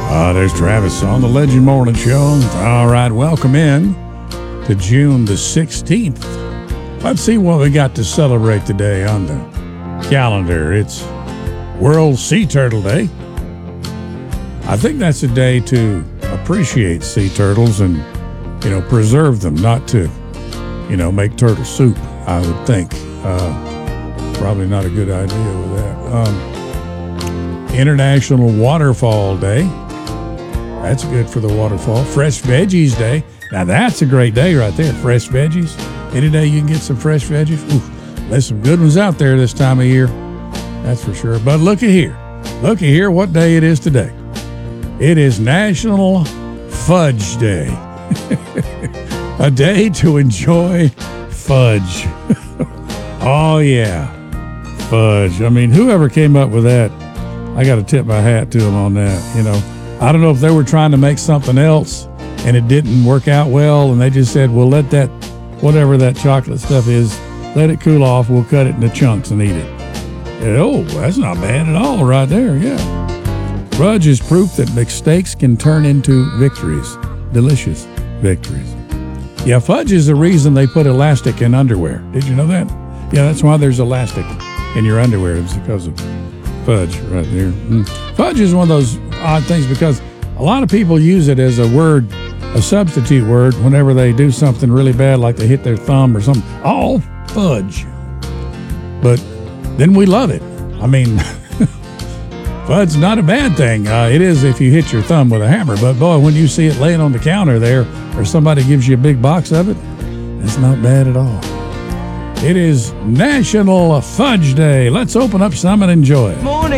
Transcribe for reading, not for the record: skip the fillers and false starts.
There's Travis on the Legend Morning Show. All right, welcome in to June the 16th. Let's see what we got to celebrate today on the calendar. It's World Sea Turtle Day. I think that's a day to appreciate sea turtles and, preserve them, not to, make turtle soup, I would think. Probably not a good idea with that. International Waterfall Day. That's good for the waterfall. Fresh Veggies Day. Now that's a great day right there. Fresh veggies. Any day you can get some fresh veggies. Ooh, there's some good ones out there this time of year. That's for sure. But looky here. Looky here what day it is today. It is National Fudge Day. A day to enjoy fudge. Oh, yeah. Fudge. I mean, whoever came up with that, I got to tip my hat to them on that. I don't know if they were trying to make something else and it didn't work out well, and they just said, well, let that, whatever that chocolate stuff is, let it cool off. We'll cut it into chunks and eat it. Oh, that's not bad at all right there, yeah. Fudge is proof that mistakes can turn into victories, delicious victories. Yeah, fudge is the reason they put elastic in underwear. Did you know that? Yeah, that's why there's elastic in your underwear. It's because of fudge right there. Fudge is one of those odd things because a lot of people use it as a word, a substitute word, whenever they do something really bad, like they hit their thumb or something. Oh, fudge. But then we love it. I mean, fudge's not a bad thing. It is if you hit your thumb with a hammer. But boy, when you see it laying on the counter there, or somebody gives you a big box of it, it's not bad at all. It is National Fudge Day. Let's open up some and enjoy it. Morning.